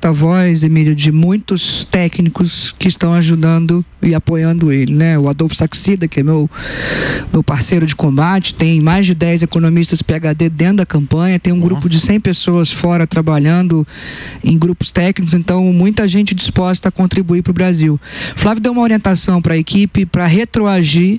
porta-voz, Emílio, de muitos técnicos que estão ajudando e apoiando ele, né? O Adolfo Saxida, que é meu parceiro de combate, tem mais de 10 economistas PhD dentro da campanha, tem um grupo de 100 pessoas fora trabalhando em grupos técnicos, então muita gente disposta a contribuir para o Brasil. Flávio deu uma orientação para a equipe para retroagir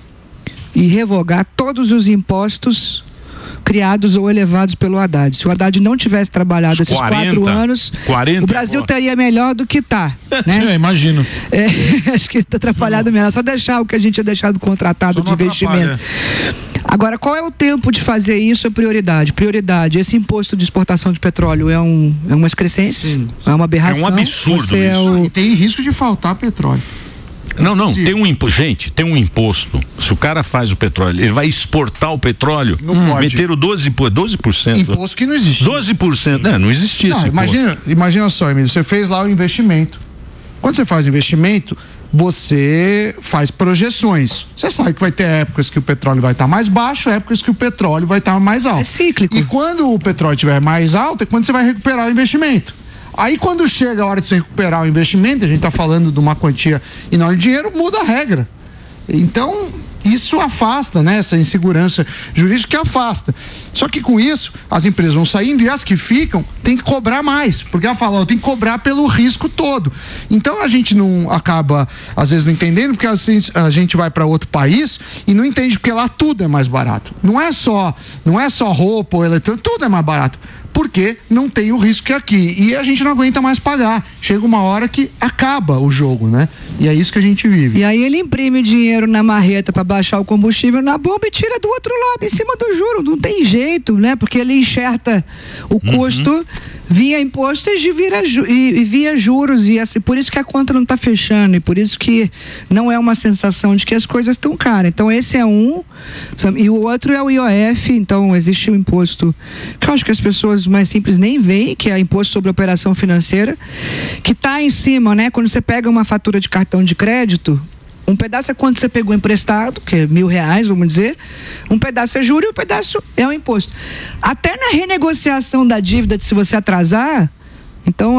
e revogar todos os impostos criados ou elevados pelo Haddad. Se o Haddad não tivesse trabalhado esses 4 anos, o Brasil estaria melhor do que está, né? Eu imagino. Acho que está atrapalhado mesmo. É só deixar o que a gente tinha deixado contratado de investimento. Agora, qual é o tempo de fazer isso? É prioridade. Prioridade. Esse imposto de exportação de petróleo é uma excrescência, é uma aberração. É um absurdo isso. E tem risco de faltar petróleo. Não, tem um imposto. Gente, tem um imposto. Se o cara faz o petróleo, ele vai exportar o petróleo, meteram 12%. Imposto que não existia. 12%. Não existia. Não, imagina só, Emílio, você fez lá o investimento. Quando você faz investimento, você faz projeções. Você sabe que vai ter épocas que o petróleo vai estar mais baixo, épocas que o petróleo vai estar mais alto. É cíclico. E quando o petróleo estiver mais alto, é quando você vai recuperar o investimento. Aí quando chega a hora de você recuperar o investimento, a gente está falando de uma quantia enorme de dinheiro, muda a regra. Então, isso afasta, né? Essa insegurança jurídica que afasta. Só que com isso, as empresas vão saindo e as que ficam tem que cobrar mais, porque ela fala, tem que cobrar pelo risco todo. Então a gente não acaba, às vezes, não entendendo, porque assim, a gente vai para outro país e não entende porque lá tudo é mais barato. Não é só roupa ou eletrônico, tudo é mais barato. Porque não tem o risco que aqui. E a gente não aguenta mais pagar. Chega uma hora que acaba o jogo, né? E é isso que a gente vive. E aí ele imprime dinheiro na marreta para baixar o combustível na bomba e tira do outro lado, em cima do juro. Não tem jeito, né? Porque ele enxerta o custo via imposto e via juros. E assim, por isso que a conta não está fechando. E por isso que não é uma sensação de que as coisas estão caras. Então esse é um. E o outro é o IOF. Então existe um imposto que eu acho que as pessoas mais simples nem veem, que é imposto sobre operação financeira, que está em cima, né? Quando você pega uma fatura de cartão de crédito, um pedaço é quanto você pegou emprestado, que é R$1.000, vamos dizer, um pedaço é juro e um pedaço é o imposto. Até na renegociação da dívida, se você atrasar, então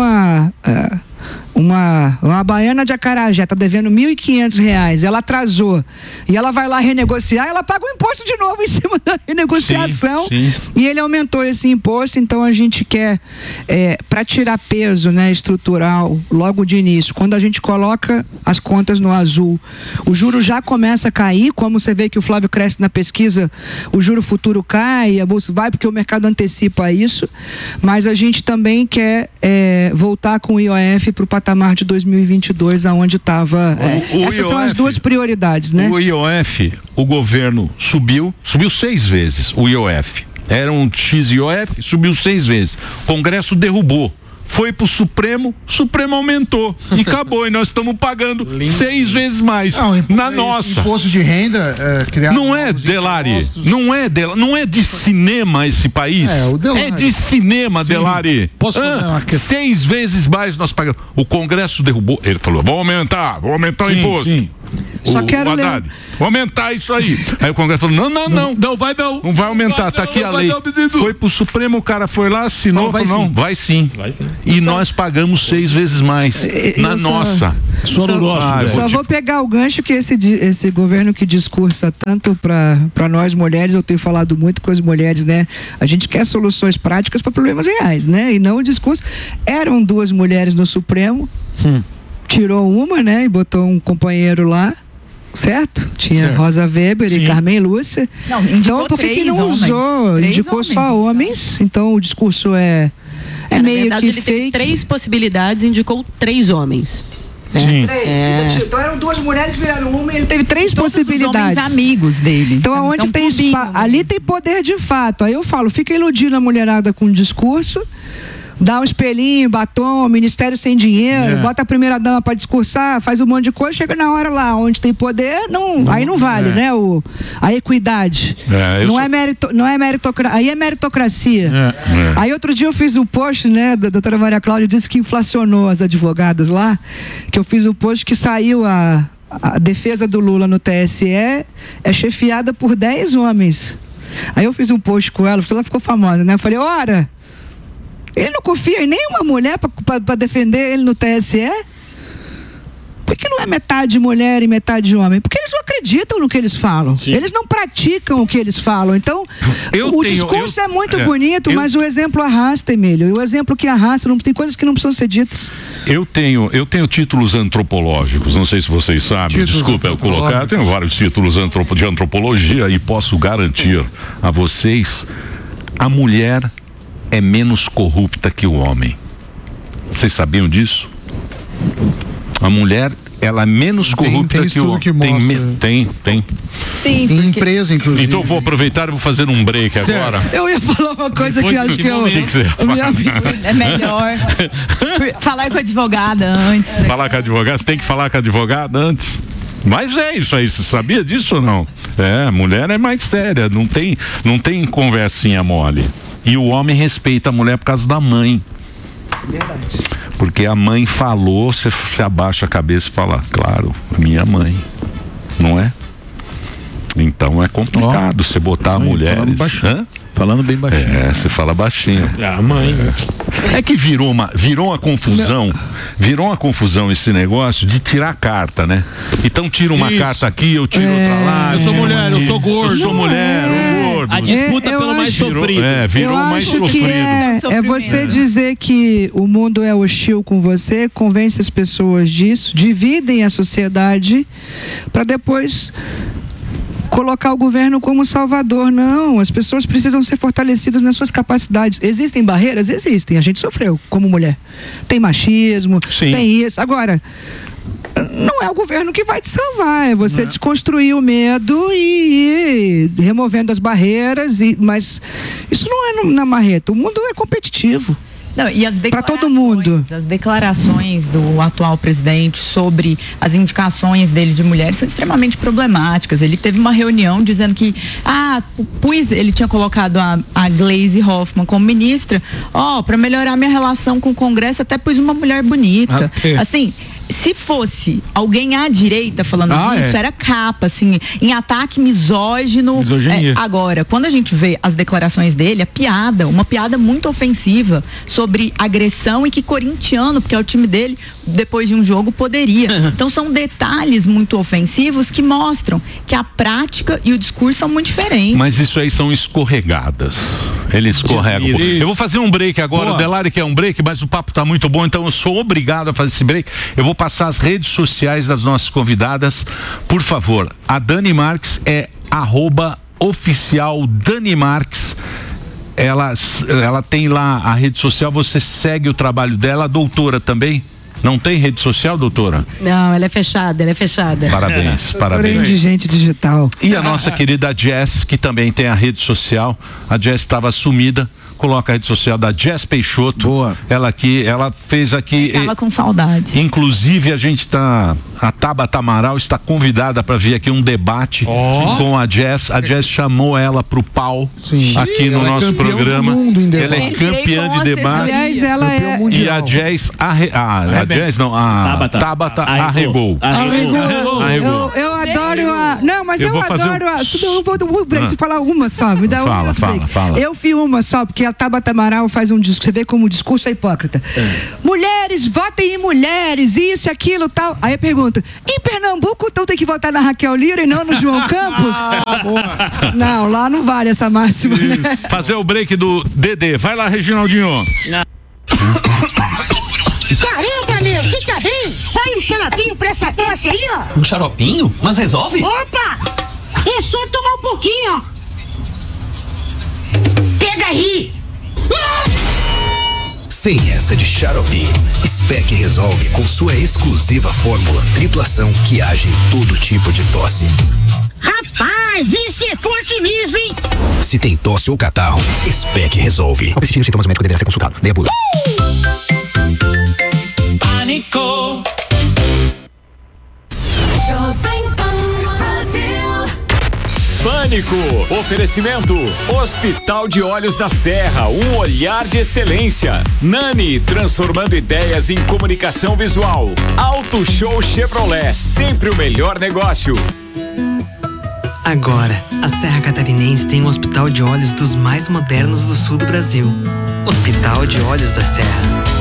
uma baiana de Acarajé está devendo R$1.500, ela atrasou e ela vai lá renegociar, ela paga o imposto de novo em cima da renegociação. Sim. E ele aumentou esse imposto. Então a gente quer, para tirar peso, né, estrutural logo de início, quando a gente coloca as contas no azul, o juro já começa a cair, como você vê que o Flávio cresce na pesquisa, o juro futuro cai, a bolsa vai, porque o mercado antecipa isso, mas a gente também quer voltar com o IOF para o patamar de 2022, aonde estava. Essas IOF, são as duas prioridades, né? O IOF, o governo subiu 6 vezes o IOF. Era um X IOF, subiu 6 vezes. O Congresso derrubou. Foi pro Supremo aumentou e acabou, e nós estamos pagando 6 vezes mais na nossa. Imposto de renda criado. Não é, Delari, não é de cinema esse país. É de cinema, sim. Delari. Posso fazer uma questão? 6 vezes mais nós pagamos. O Congresso derrubou, ele falou, vamos aumentar o imposto. Sim. Só quero Haddad, vou aumentar isso aí. Aí o Congresso falou, não vai aumentar, tá aqui a lei. Foi pro Supremo, o cara foi lá, assinou, falou, não, vai sim. E nós pagamos 6 vezes mais na nossa. Só vou pegar o gancho que esse governo que discursa tanto para nós mulheres, eu tenho falado muito com as mulheres, né? A gente quer soluções práticas para problemas reais, né? E não o discurso. Eram 2 mulheres no Supremo, tirou uma, né? E botou um companheiro lá. Certo? Tinha Rosa Weber e Carmen Lúcia. Então, por que não usou? Indicou só homens. Então, o discurso é meio verdade, que ele teve 3 possibilidades, indicou 3 homens. Sim. Então eram 2 mulheres, viraram uma e ele teve 3 possibilidades. Os homens amigos dele. Então, aonde tem ali tem poder de fato. Aí eu falo, fica iludindo a mulherada com o discurso, dá um espelhinho, batom, ministério sem dinheiro, bota a primeira dama para discursar, faz um monte de coisa, chega na hora lá, onde tem poder, aí não vale, né? A equidade. Não é meritocracia, aí é meritocracia. Aí outro dia eu fiz um post, né? Da doutora Maria Cláudia disse que inflacionou as advogadas lá, que eu fiz um post que saiu a defesa do Lula no TSE, é chefiada por 10 homens. Aí eu fiz um post com ela, porque ela ficou famosa, né? Eu falei, ora, ele não confia em nenhuma mulher para defender ele no TSE? Por que não é metade mulher e metade homem? Porque eles não acreditam no que eles falam. Sim. Eles não praticam o que eles falam. Então, discurso é muito bonito, mas o exemplo arrasta, Emílio. E o exemplo que arrasta, não tem coisas que não precisam ser ditas. Eu tenho títulos antropológicos, não sei se vocês sabem. Desculpa eu colocar, eu tenho vários títulos de antropologia e posso garantir a vocês, a mulher é menos corrupta que o homem. Vocês sabiam disso? A mulher, ela é menos corrupta que o homem. Tem. Sim, tem empresa, inclusive. Então eu vou aproveitar e vou fazer um break agora. Eu ia falar uma coisa que eu acho que é melhor falar com a advogada antes. Falar com a advogada? Você tem que falar com a advogada antes. Mas é isso aí, você sabia disso ou não? A mulher é mais séria, não tem conversinha mole. E o homem respeita a mulher por causa da mãe. Verdade. Porque a mãe falou, você abaixa a cabeça e fala, claro, minha mãe, não é? Então é complicado você botar mulheres. Falando bem baixinho. Você fala baixinho. A mãe. É que virou uma confusão esse negócio de tirar carta, né? Então tira uma carta aqui, eu tiro outra lá. Eu sou mulher, eu sou gordo. Eu sou mulher, eu gordo. A disputa pelo mais sofrido. Virou o mais sofrido. É você dizer que o mundo é hostil com você, convence as pessoas disso, dividem a sociedade para depois colocar o governo como salvador. Não, as pessoas precisam ser fortalecidas nas suas capacidades. Existem barreiras? Existem, a gente sofreu como mulher. Tem machismo, tem isso. Agora, não é o governo que vai te salvar, é você desconstruir o medo e ir removendo as barreiras, mas isso não é na marreta, o mundo é competitivo. Não, e para todo mundo. As declarações do atual presidente sobre as indicações dele de mulheres são extremamente problemáticas. Ele teve uma reunião dizendo que ele tinha colocado a Gleisi Hoffmann como ministra, para melhorar minha relação com o Congresso, até pus uma mulher bonita. Assim, se fosse alguém à direita falando isso, era capa, assim, em ataque misógino. Agora, quando a gente vê as declarações dele, uma piada muito ofensiva sobre agressão e que corintiano, porque é o time dele, depois de um jogo, poderia. Então são detalhes muito ofensivos que mostram que a prática e o discurso são muito diferentes. Mas isso aí são escorregadas. Eles escorregam. Eu vou fazer um break agora. O Delari quer um break, mas o papo tá muito bom, então eu sou obrigado a fazer esse break. Eu vou passar as redes sociais das nossas convidadas. Por favor, a Dani Marques é @oficial Dani Marques. Ela tem lá a rede social, você segue o trabalho dela. A doutora também? Não tem rede social, doutora? Não, ela é fechada. Parabéns. Indigente digital. E a nossa querida Jess, que também tem a rede social. A Jess estava sumida. Coloca a rede social da Jess Peixoto. Boa. Ela fez aqui. Estava com saudade. Inclusive a Tabata Amaral está convidada para vir aqui um debate com a Jess. A Jess chamou ela pro pau aqui no nosso programa. Ela é campeã de debate. Aliás, e a Jess Tabata arregou. Eu adoro eu vou falar uma só. Me dá fala. Eu vi uma só, porque a Tabata Amaral faz um discurso, você vê como o discurso é hipócrita. Mulheres, votem em mulheres, isso, aquilo, tal. Aí pergunta, em Pernambuco, então tem que votar na Raquel Lira e não no João Campos? Não, lá não vale essa máxima. Né? Fazer o break do Dedê. Vai lá, Reginaldinho. Caramba, meu, fica bem. Vai um xaropinho pra essa tosse aí, ó. Um xaropinho? Mas resolve? Opa! É só tomar um pouquinho, ó. Pega aí. Sem essa de xarope, SPEC resolve com sua exclusiva fórmula triplação que age em todo tipo de tosse. Rapaz, esse é forte mesmo, hein? Se tem tosse ou catarro, SPEC resolve. Ao persistir os sintomas, o médico deverá ser consultado. Leia a bula. Pânico. Pânico, oferecimento, Hospital de Olhos da Serra, um olhar de excelência. Nani, transformando ideias em comunicação visual. Auto Show Chevrolet, sempre o melhor negócio. Agora, a Serra Catarinense tem um hospital de olhos dos mais modernos do sul do Brasil. Hospital de Olhos da Serra.